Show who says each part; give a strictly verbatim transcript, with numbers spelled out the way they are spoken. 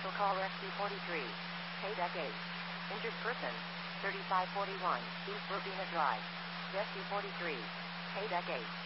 Speaker 1: Special call Rescue forty-three. Paydeck eight. Injured person. thirty-five forty-one, East Robina Drive. Rescue forty-three. Paydeck eight.